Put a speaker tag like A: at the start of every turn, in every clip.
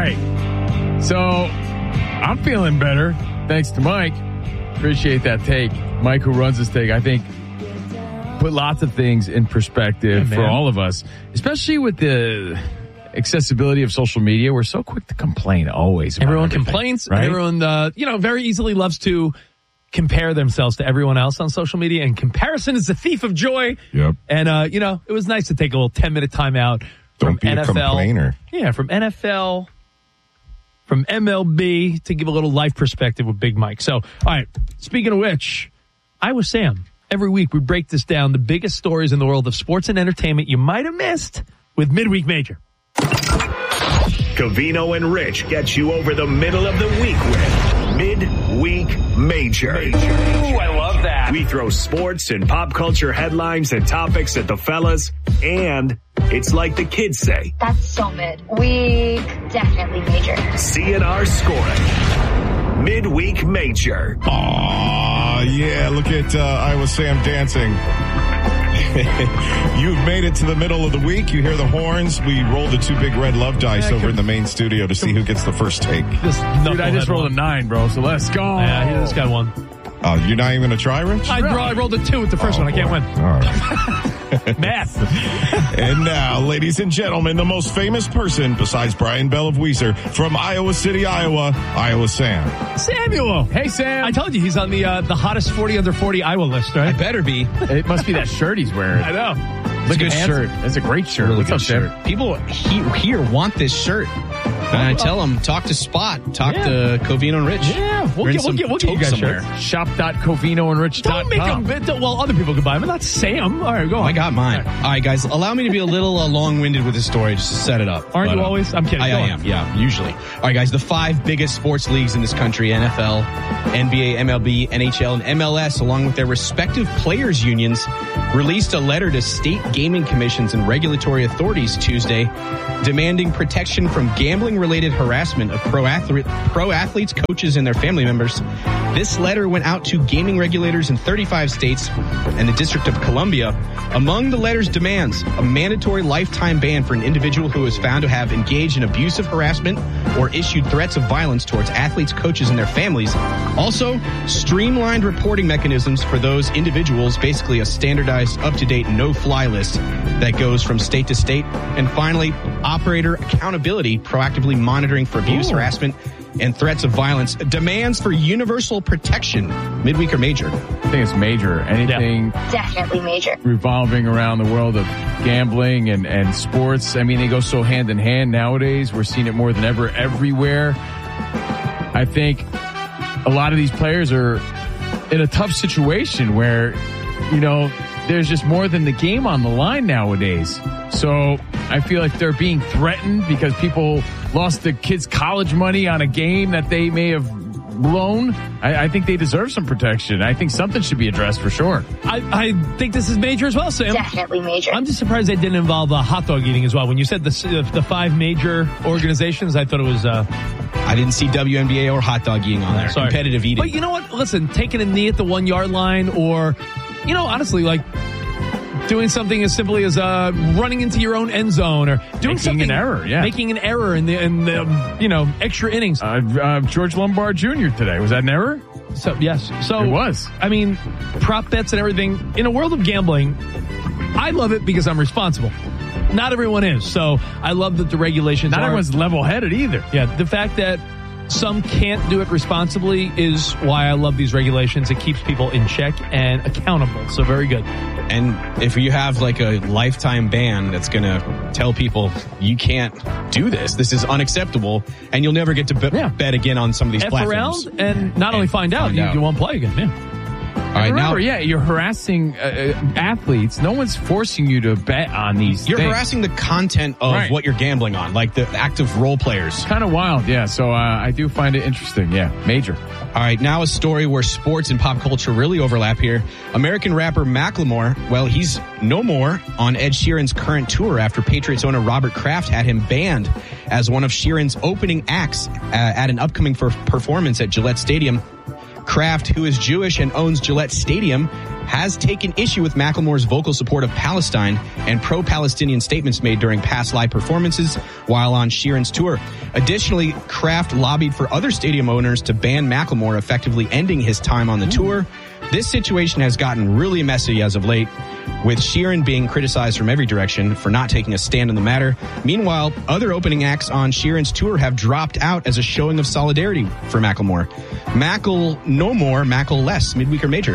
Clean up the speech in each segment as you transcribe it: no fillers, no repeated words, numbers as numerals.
A: right. So I'm feeling better thanks to Mike. Appreciate that take. Mike, who runs this take, I think put lots of things in perspective for all of us, especially with the accessibility of social media. We're so quick to complain always.
B: Everyone complains. Right? Everyone, very easily loves to compare themselves to everyone else on social media, and comparison is the thief of joy.
C: Yep.
B: And, it was nice to take a little 10-minute time out from
C: Don't be
B: NFL.
C: A complainer.
B: Yeah, from NFL, from MLB, to give a little life perspective with Big Mike. So, all right, speaking of which, Iowa Sam. Every week we break this down, the biggest stories in the world of sports and entertainment you might have missed with Midweek Major.
D: Covino and Rich get you over the middle of the week with Midweek Major.
E: Ooh, I love that.
D: We throw sports and pop culture headlines and topics at the fellas, and it's like the kids say.
F: That's so mid. We definitely major.
D: CNR scoring. Midweek Major.
C: Aw, yeah, look at Iowa Sam dancing. You've made it to the middle of the week. You hear the horns. We rolled the 2 big red love dice over in the main studio to see who gets the first take.
A: Dude, I just rolled a 9, bro, so let's go.
B: Yeah, this guy won.
C: Oh, you're not even going to try, Rich?
B: I rolled a 2 with the first one. I can't win.
C: All right.
B: Math.
C: And now, ladies and gentlemen, the most famous person besides Brian Bell of Weezer from Iowa City, Iowa, Iowa Sam.
B: Samuel.
A: Hey, Sam.
B: I told you he's on the hottest 40 under 40 Iowa list, right?
G: I better be.
A: It must be that shirt he's wearing.
B: I know.
A: Look at that shirt. That's a great shirt.
G: Really
A: What's
G: good
A: up,
G: shirt.
A: Sam?
G: People here want this shirt. And I tell them, talk to Spot, talk to Covino and Rich.
B: Yeah, we'll get you guys
G: somewhere.
A: Shop.covinoandrich.com.
B: Don't make them. Well, other people can buy them, but not Sam. All right, go on.
G: I got mine. All right, guys, allow me to be a little long-winded with this story just to set it up.
B: Aren't you always? I'm kidding.
G: I am, yeah, usually. All right, guys, the 5 biggest sports leagues in this country, NFL, NBA, MLB, NHL, and MLS, along with their respective players' unions, released a letter to state gaming commissions and regulatory authorities Tuesday demanding protection from gambling-related harassment of pro athletes, coaches, and their family members. This letter went out to gaming regulators in 35 states and the District of Columbia. Among the letter's demands, a mandatory lifetime ban for an individual who is found to have engaged in abusive harassment or issued threats of violence towards athletes, coaches, and their families. Also, streamlined reporting mechanisms for those individuals, basically a standardized, up-to-date, no-fly list that goes from state to state. And finally, operator accountability, proactively monitoring for abuse, harassment, and threats of violence. Demands for universal protection. Midweek or major?
A: I think it's major. Anything
F: Definitely major.
A: revolving around the world of gambling and sports. I mean, they go so hand in hand nowadays. We're seeing it more than ever everywhere. I think a lot of these players are in a tough situation where, there's just more than the game on the line nowadays. So I feel like they're being threatened because people lost their kids' college money on a game that they may have blown. I think they deserve some protection. I think something should be addressed for sure.
B: I think this is major as well, Sam.
F: Definitely major.
B: I'm just surprised they didn't involve hot dog eating as well. When you said the 5 major organizations, I thought it was...
G: I didn't see WNBA or hot dog eating on there.
B: Sorry.
G: Competitive eating.
B: But you know what? Listen, taking a knee at the 1-yard line or, honestly, like doing something as simply as running into your own end zone or doing
A: Making an error, yeah.
B: Making an error in the extra innings.
A: George Lombard Jr. today. Was that an error?
B: So yes. So
A: it was.
B: I mean, prop bets and everything. In a world of gambling, I love it because I'm responsible. Not everyone is. So I love that the regulations
A: Not everyone's level-headed either.
B: Yeah, the fact that some can't do it responsibly is why I love these regulations. It keeps people in check and accountable. So very good.
G: And if you have like a lifetime ban that's going to tell people you can't do this is unacceptable, and you'll never get to bet again on some of these platforms.
B: Around and not only find out, you won't play again. Yeah.
G: All right,
A: remember, you're harassing athletes. No one's forcing you to bet on these
G: You're
A: things.
G: harassing the content of what you're gambling on, like the active role players.
A: Kind of wild, yeah. So I do find it interesting, yeah. Major.
G: All right, now a story where sports and pop culture really overlap here. American rapper Macklemore, well, he's no more on Ed Sheeran's current tour after Patriots owner Robert Kraft had him banned as one of Sheeran's opening acts at an upcoming performance at Gillette Stadium. Kraft, who is Jewish and owns Gillette Stadium, has taken issue with Macklemore's vocal support of Palestine and pro-Palestinian statements made during past live performances while on Sheeran's tour. Additionally, Kraft lobbied for other stadium owners to ban Macklemore, effectively ending his time on the tour. This situation has gotten really messy as of late, with Sheeran being criticized from every direction for not taking a stand on the matter. Meanwhile, other opening acts on Sheeran's tour have dropped out as a showing of solidarity for Macklemore. Mackle no more, Mackle less. Midweek or major?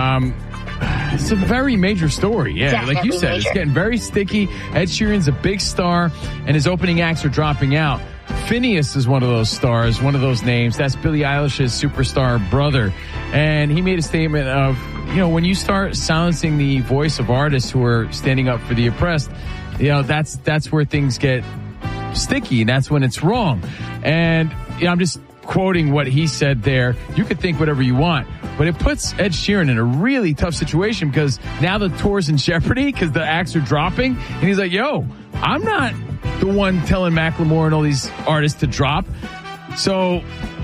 A: It's a very major story. Yeah,
F: Definitely
A: like you said,
F: major.
A: It's getting very sticky. Ed Sheeran's a big star, and his opening acts are dropping out. Phineas is one of those stars, one of those names. That's Billie Eilish's superstar brother. And he made a statement of, when you start silencing the voice of artists who are standing up for the oppressed, that's where things get sticky, and that's when it's wrong. And I'm just quoting what he said there. You could think whatever you want, but it puts Ed Sheeran in a really tough situation because now the tour's in jeopardy because the acts are dropping. And he's like, I'm not the one telling Macklemore and all these artists to drop. So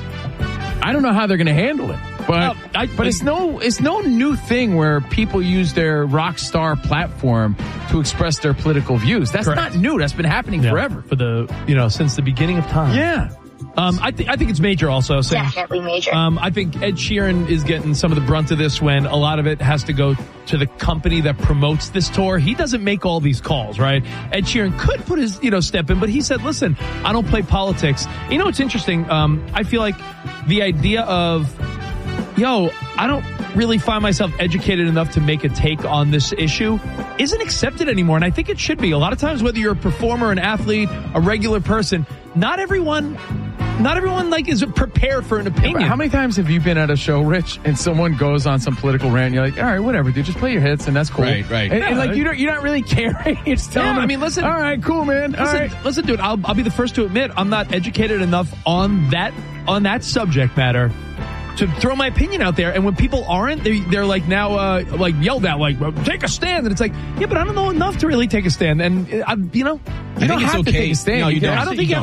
A: I don't know how they're going to handle it. But it's no new thing where people use their rock star platform to express their political views. That's not new. That's been happening forever.
B: Since the beginning of time.
A: Yeah.
B: I think it's major also.
F: Definitely major.
B: I think Ed Sheeran is getting some of the brunt of this when a lot of it has to go to the company that promotes this tour. He doesn't make all these calls, right? Ed Sheeran could put his, step in, but he said, listen, I don't play politics. It's interesting. I feel like the idea of, I don't really find myself educated enough to make a take on this issue isn't accepted anymore. And I think it should be. A lot of times, whether you're a performer, an athlete, a regular person, not everyone is prepared for an opinion.
A: How many times have you been at a show, Rich, and someone goes on some political rant and you're like, all right, whatever, dude, just play your hits and that's cool.
G: Right.
A: And you're not really caring. You're just telling them,
B: listen.
A: All right, cool, man.
B: Listen, dude, I'll be the first to admit I'm not educated enough on that subject matter to throw my opinion out there. And when people aren't, they're like now yelled at, like, take a stand. And it's like, yeah, but I don't know enough to really take a stand. And
A: you don't have to take a stand.
G: No, you don't.
B: I don't think you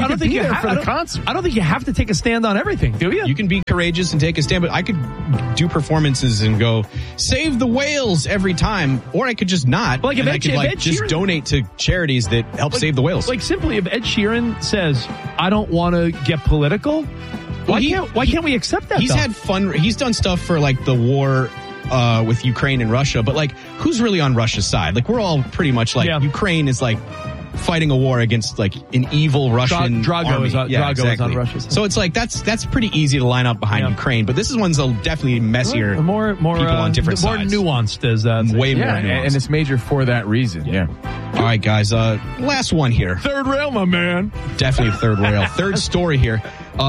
B: have to take a stand on everything, do you?
G: You can be courageous and take a stand, but I could do performances and go save the whales every time, or I could just not.
B: Like if
G: I could just donate to charities that help save the whales.
B: Like simply, if Ed Sheeran says, "I don't want to get political," why can't we accept that?
G: He's had fun. He's done stuff for like the war with Ukraine and Russia, but like, who's really on Russia's side? Like, we're all pretty much like Ukraine is like fighting a war against like an evil Russian
B: Drago
G: army.
B: is on Russia's side.
G: So it's like that's pretty easy to line up behind Ukraine, but this is one's definitely messier.
B: More
G: people on different
B: more
G: sides.
B: Nuanced as
G: way more
A: nuanced. And it's major for that reason. Yeah.
G: All right, guys. Last one here.
A: Third rail, my man.
G: Definitely third rail. Third story here.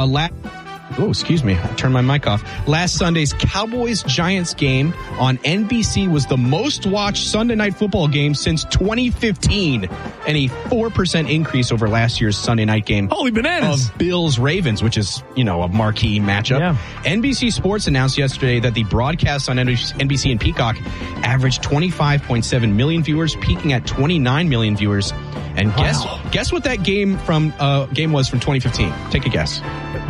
G: Excuse me. I turned my mic off. Last Sunday's Cowboys-Giants game on NBC was the most watched Sunday night football game since 2015, and a 4% increase over last year's Sunday night game.
B: Holy bananas!
G: Of Bills-Ravens, which is, a marquee matchup. Yeah. NBC Sports announced yesterday that the broadcast on NBC and Peacock averaged 25.7 million viewers, peaking at 29 million viewers. And guess what that game was from 2015? Take a guess.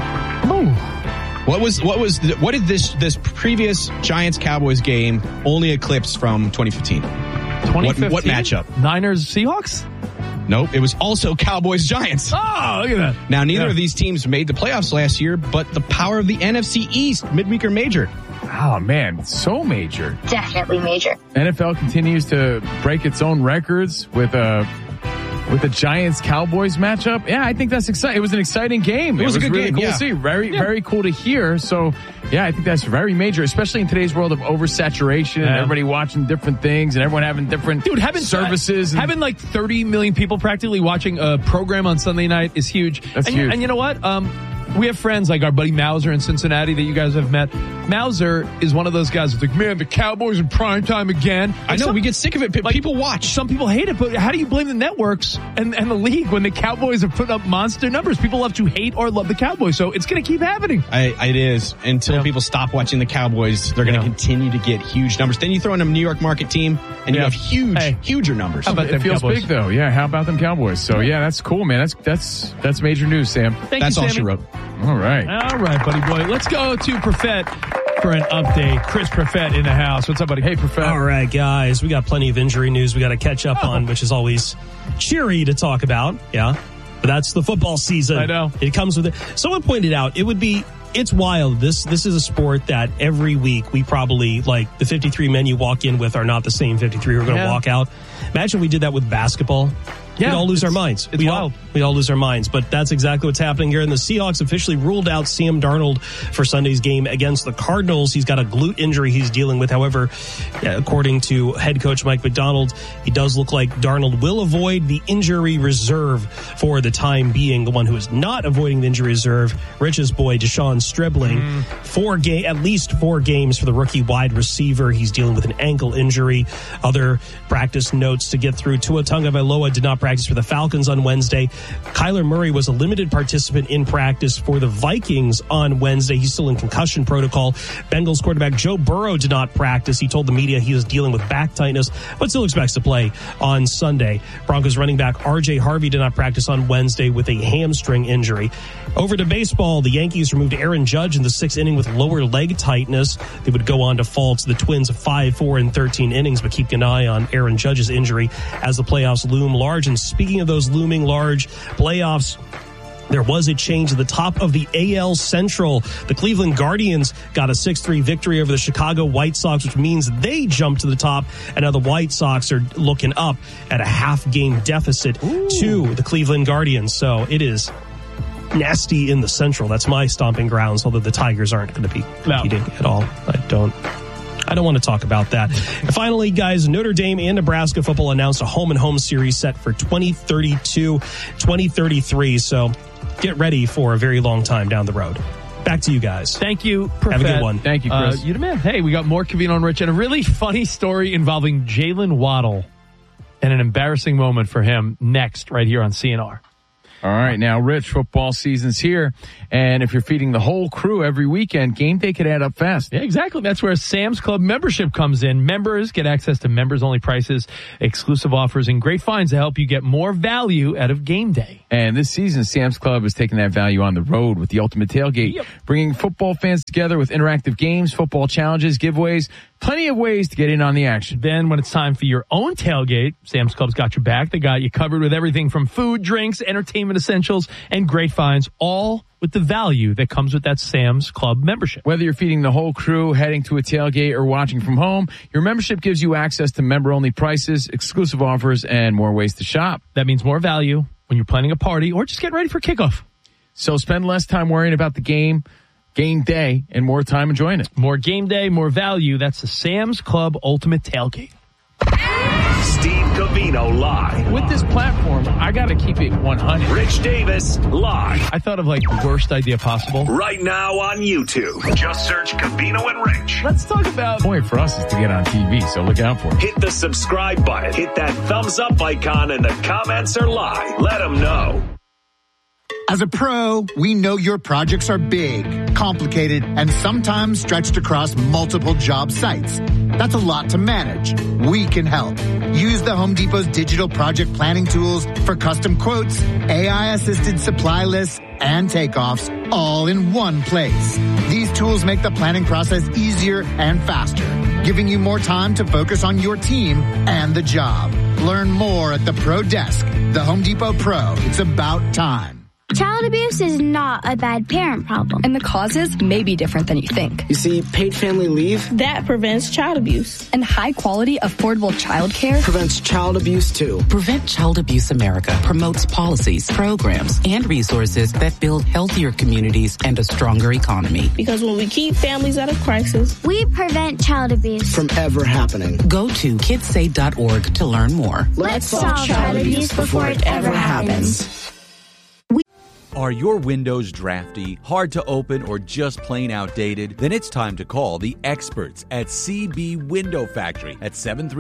G: What did this previous Giants Cowboys game only eclipse from 2015?
B: 2015?
G: What matchup?
B: Niners Seahawks?
G: Nope, it was also Cowboys Giants.
B: Oh, look at that.
G: Now, neither of these teams made the playoffs last year, but the power of the NFC East, midweek or major.
A: Oh, man, so major.
F: Definitely major.
A: NFL continues to break its own records with the Giants-Cowboys matchup. Yeah, I think that's exciting. It was an exciting game.
G: It was a good
A: really
G: game.
A: Cool to see. Very cool to hear. So, yeah, I think that's very major, especially in today's world of oversaturation and everybody watching different things and everyone having different services.
B: Having like 30 million people practically watching a program on Sunday night is huge.
A: That's huge.
B: And you know what? We have friends like our buddy Mauser in Cincinnati that you guys have met. Mauser is one of those guys that's like, man, the Cowboys in prime time again.
G: I know, we get sick of it. People watch.
B: Some people hate it, but how do you blame the networks and the league when the Cowboys are putting up monster numbers? People have to hate or love the Cowboys, so it's going to keep happening.
G: It is. Until people stop watching the Cowboys, they're going to continue to get huge numbers. Then you throw in a New York market team, and you have huger numbers.
A: How about it feels Cowboys? Big, though. Yeah, how about them Cowboys? So, yeah, that's cool, man. That's major news, Sam.
B: That's
G: all she wrote.
A: All right.
B: All right, buddy boy. Let's go to Perfett. for an update. Chris Perfett in the house. What's up, buddy? Hey, Perfett.
H: All right, guys. We got plenty of injury news we got to catch up on, which is always cheery to talk about. Yeah. But that's the football season.
B: I know.
H: It comes with it. Someone pointed out it's wild. This is a sport that every week we probably, like, the 53 men you walk in with are not the same 53 who are going to walk out. Imagine we did that with basketball.
B: Yeah,
H: we'd all lose our minds.
B: It's wild.
H: We all lose our minds. But that's exactly what's happening here. And the Seahawks officially ruled out Sam Darnold for Sunday's game against the Cardinals. He's got a glute injury he's dealing with. However, according to head coach Mike McDonald, it does look like Darnold will avoid the injury reserve for the time being. The one who is not avoiding the injury reserve, Rich's boy, Deshaun Stribling. At least 4 games for the rookie wide receiver. He's dealing with an ankle injury. Other practice notes to get through. Tua Tagovailoa did not practice for the Falcons on Wednesday. Kyler Murray was a limited participant in practice for the Vikings on Wednesday. He's still in concussion protocol. Bengals quarterback Joe Burrow did not practice. He told the media he was dealing with back tightness, but still expects to play on Sunday. Broncos running back RJ Harvey did not practice on Wednesday with a hamstring injury. Over to baseball, the Yankees removed Aaron Judge in the 6th inning with lower leg tightness. They would go on to fall to the Twins 5-4 in 13 innings, but keep an eye on Aaron Judge's injury as the playoffs loom large. And speaking of those looming large playoffs, there was a change at the top of the AL Central. The Cleveland Guardians got a 6-3 victory over the Chicago White Sox, which means they jumped to the top, and now the White Sox are looking up at a half-game deficit to the Cleveland Guardians. So it is nasty in the Central. That's my stomping grounds, although the Tigers aren't going to be competing at all. I don't want to talk about that. And finally, guys, Notre Dame and Nebraska football announced a home-and-home series set for 2032-2033. So get ready for a very long time down the road. Back to you guys.
B: Thank you, Perfett.
H: Have a good one.
A: Thank you, Chris.
B: You the man. Hey, we got more Covino and Rich and a really funny story involving Jalen Waddle and an embarrassing moment for him next right here on CNR.
A: All right, now, Rich, football season's here, and if you're feeding the whole crew every weekend, game day could add up fast.
B: Yeah, exactly. That's where Sam's Club membership comes in. Members get access to members-only prices, exclusive offers, and great finds to help you get more value out of game day.
A: And this season, Sam's Club is taking that value on the road with the Ultimate Tailgate, bringing football fans together with interactive games, football challenges, giveaways, plenty of ways to get in on the action.
B: Then when it's time for your own tailgate, Sam's Club's got your back. They got you covered with everything from food, drinks, entertainment essentials, and great finds, all with the value that comes with that Sam's Club membership.
A: Whether you're feeding the whole crew, heading to a tailgate, or watching from home, your membership gives you access to member-only prices, exclusive offers, and more ways to shop.
B: That means more value when you're planning a party or just getting ready for kickoff.
A: So spend less time worrying about the game day, and more time enjoying it.
B: More game day, more value. That's the Sam's Club Ultimate Tailgate.
D: Steve Covino live.
A: With this platform, I got to keep it 100.
D: Rich Davis live.
B: I thought of like the worst idea possible.
D: Right now on YouTube. Just search Covino and Rich.
A: Let's talk about. The point for us is to get on TV, so look out for it.
D: Hit the subscribe button. Hit that thumbs up icon, and the comments are live. Let them know.
I: As a pro, we know your projects are big, complicated, and sometimes stretched across multiple job sites. That's a lot to manage. We can help. Use the Home Depot's digital project planning tools for custom quotes, AI-assisted supply lists, and takeoffs all in one place. These tools make the planning process easier and faster, giving you more time to focus on your team and the job. Learn more at the Pro Desk. The Home Depot Pro. It's about time.
J: Child abuse is not a bad parent problem.
K: And the causes may be different than you think.
L: You see, paid family leave
K: that prevents child abuse. And high-quality, affordable child care
L: prevents child abuse, too.
M: Prevent Child Abuse America promotes policies, programs, and resources that build healthier communities and a stronger economy.
K: Because when we keep families out of crisis,
J: we prevent child abuse
L: from ever happening.
M: Go to kidssay.org to learn more.
J: Let's solve child abuse before it ever happens.
N: Are your windows drafty, hard to open, or just plain outdated? Then it's time to call the experts at CB Window Factory at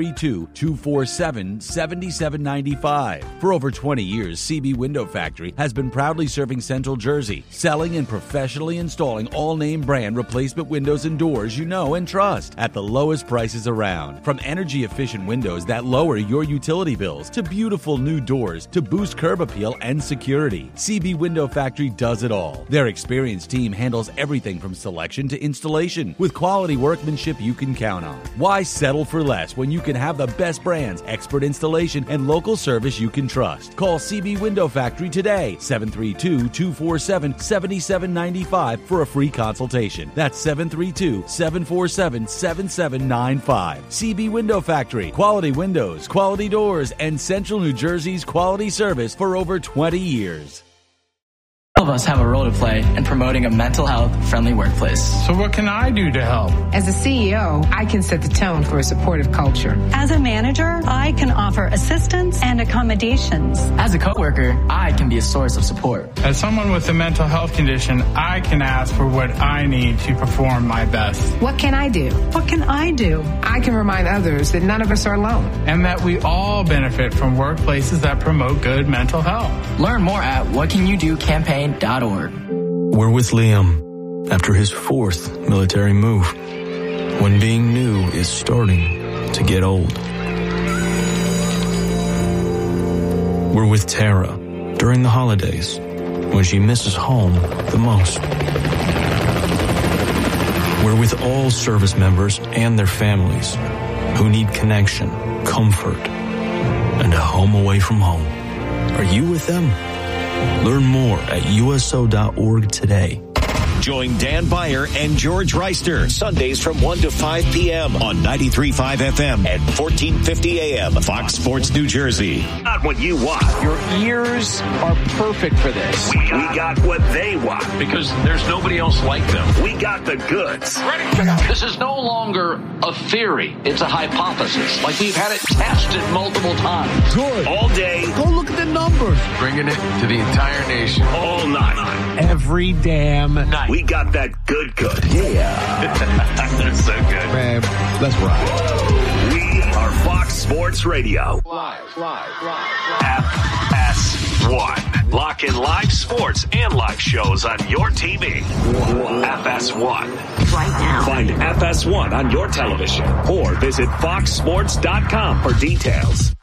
N: 732-247-7795. For over 20 years, CB Window Factory has been proudly serving Central Jersey, selling and professionally installing all name brand replacement windows and doors you know and trust at the lowest prices around. From energy-efficient windows that lower your utility bills to beautiful new doors to boost curb appeal and security, CB Window Window Factory does it all. Their experienced team handles everything from selection to installation with quality workmanship you can count on. Why settle for less when you can have the best brands, expert installation, and local service you can trust? Call CB Window Factory today, 732-247-7795 for a free consultation. That's 732-747-7795. CB Window Factory. Quality windows, quality doors, and Central New Jersey's quality service for over 20 years.
O: All of us have a role to play in promoting a mental health friendly workplace.
P: So what can I do to help?
Q: As a CEO, I can set the tone for a supportive culture.
R: As a manager, I can offer assistance and accommodations.
O: As a coworker, I can be a source of support.
P: As someone with a mental health condition, I can ask for what I need to perform my best.
Q: What can I do?
R: What can I do?
Q: I can remind others that none of us are alone.
P: And that we all benefit from workplaces that promote good mental health.
O: Learn more at whatcanyoudocampaign.org.
S: We're with Liam after his 4th military move, when being new is starting to get old. We're with Tara during the holidays, when she misses home the most. We're with all service members and their families who need connection, comfort, and a home away from home. Are you with them? Learn more at USO.org today.
T: Join Dan Beyer and George Reister Sundays from 1 to 5 p.m. on 93.5 FM and 1450 AM. Fox Sports New Jersey.
D: Not what you want.
E: Your ears are perfect for this.
D: We got what they want.
E: Because there's nobody else like them.
D: We got the goods.
E: Ready? Check out. This is no longer a theory. It's a hypothesis. Like we've had it tested multiple times.
D: Good. All day.
E: Go look at the numbers.
A: Bringing it to the entire nation.
D: All night.
E: Every damn night.
D: We got that good.
E: Yeah. That's so good.
A: Man, let's rock.
D: We are Fox Sports Radio.
E: Live.
D: FS1. Lock in live sports and live shows on your TV. FS1.
R: Right now.
D: Find FS1 on your television or visit foxsports.com for details.